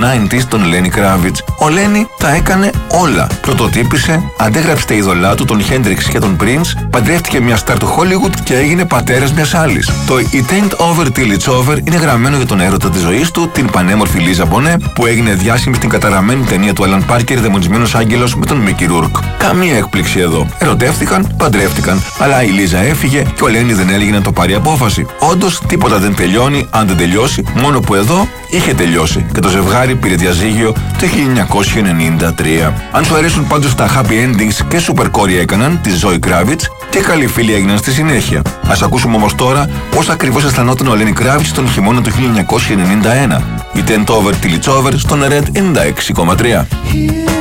90s τον Lenny Kravitz. Ο Lenny τα έκανε όλα. Πρωτοτύπησε, αντέγραψε τα είδωλά του, τον Hendrix και τον Prince, παντρεύτηκε μια στάρ του Hollywood και έγινε πατέρας μιας άλλης. Το It Ain't Over Till It's Over είναι γραμμένο για τον έρωτα της ζωής του, την πανέμορφη Λίζα Μπονέ, που έγινε διάσημη στην καταραμένη ταινία του Alan Parker, Δαιμονισμένος Άγγελος, με τον Mickey Rourke. Καμία έκπληξη εδώ. Ερωτεύτηκαν, παντρεύτηκαν, αλλά η Λίζα έφυγε και ο Lenny δεν έλεγε να το πάρει απόφαση. Όντως, τίποτα δεν τελειώνει αν δεν τελειώσει, μόνο που εδώ είχε τελειώσει και το ζευγάρι πήρε διαζύγιο το 1993. Αν σου αρέσουν πάντως τα happy endings και super κόρη έκαναν, τη Zoe Kravitz, και καλοί φίλοι έγιναν στη συνέχεια. Ας ακούσουμε όμως τώρα πώς ακριβώς αισθανόταν ο Lenny Kravitz τον χειμώνα του 1991. It Ain't Over Till It's Over στον Red 96,3.